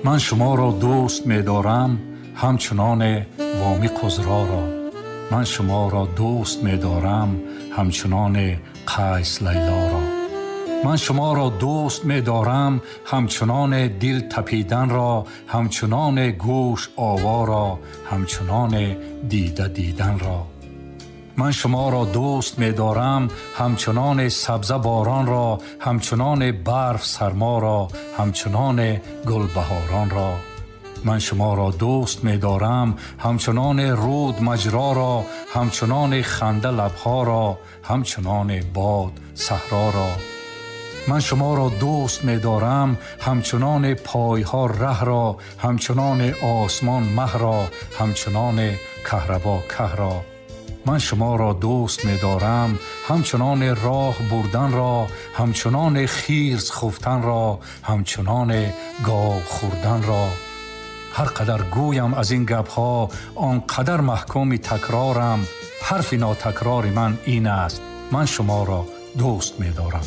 من شما را دوست می دارم همچنان وامی قزرا را. من شما را دوست می دارم همچنان قیس لیلا را. من شما را دوست می دارم همچنان دل تپیدن را، همچنان گوش آوا را، همچنان دیده دیدن را. من شما را دوست می دارم همچنان سبزه باران را، همچنان برف سرما را، همچنان گل بهاران را. من شما را دوست می دارم همچنان رود مجرا را، همچنان خنده لبها را، همچنان باد صحرا را. من شما را دوست می دارم همچنان پایها ره را، همچنان آسمان مه را، همچنان کهربا که را. من شما را دوست می دارم همچنان راه بردن را، همچنان خیرس خفتن را، همچنان گاو خوردن را. هر قدر گویم از این گپها آنقدر محکوم تکرارم. حرف ناتکرار من این است: من شما را دوست می دارم.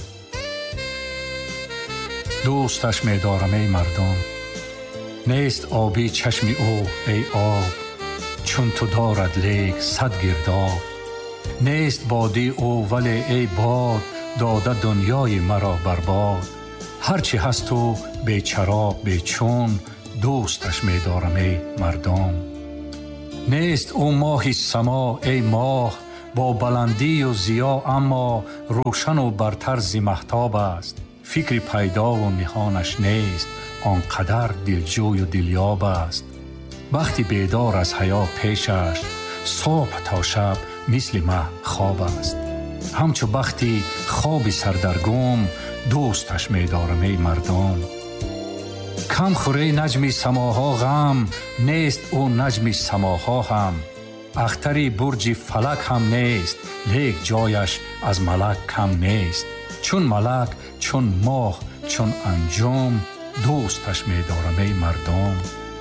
دوستش می دارم ای مردم، نیست آبی چشم او ای آب، چون تو دارد لیک صد گرداب. نیست بادی او ولی ای باد، داده دنیای مرا برباد. هرچی هست تو بی چرا بی چون، دوستش می دارم ای مردم. نیست او ماهی سما ای ماه، با بلندی و ضیا اما روشن و برتر ز مهتاب است. فکر پیدا و نهانش نیست، آنقدر دلجوی و دلیاب است. وقتی بیدار از حیا پیشش، صبح تا شب مثل مه خواب است. همچو وقتی خواب سردرگم، دوستش می دارم ای مردم. کم خوری نجم سماها غم، نیست او نجم سماها هم. اختری برج فلک هم نیست، لیک جایش از ملک کم نیست. چون ملک چون ماه چون انجم، دوستش می دارم ای مردم.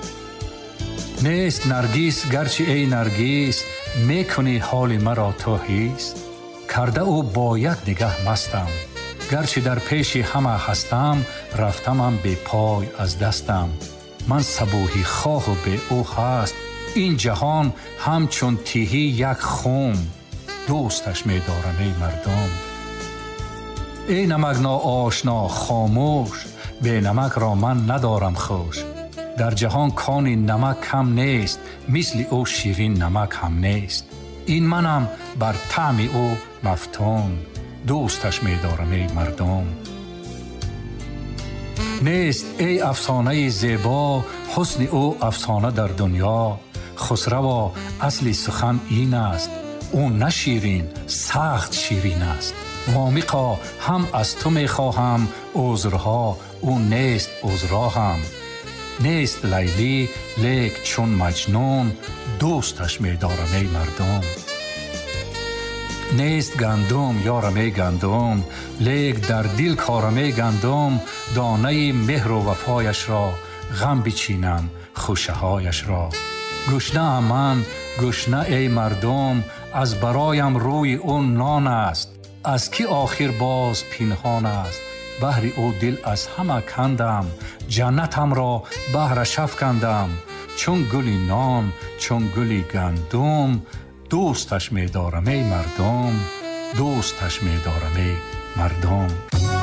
نیست نرگس گرچه ای نرگس، می کنی حال مرا تو حس. کرده او با یک نگه مستم، گرچه در پیش همه هستم، رفتمم بی پای از دستم. من صبوحی خواه و بی او هست، این جهان همچون تیهی یک خم. دوستش می دارم ای مردم. ای نمک ناآشنا خاموش، بی نمک را من ندارم خوش. در جهان کان نمک هم نیست، مثل او شیرین نمک هم نیست. این منم بر طعم او مفتون، دوستش می دارم ای مردم. نیست ای افسانه زیبا، حسن او افسانه در دنیا. خسروا اصل سخن این است، او نه شیرین سخت شیرین است. وامیقا هم از تو می خواهم عذرها، او نیست عذرا هم. نیست لیلی لیک چون مجنون، دوستش می دارم ای مردم. نیست گندم یارم ای گندم، لیک در دل کارم ای گندم. دانه مهر و وفایش را، غم بچینم خوشه هایش را. گشنه من گشنه ای مردم، از برایم روی اون نان است. از کی آخر باز پنهان است، بهر او دل از همه کندم. جنتم را بهرش افکندم، چون گلی نان چون گلی گندم. دوستش می دارم ای مردم، دوستش می دارم ای مردم.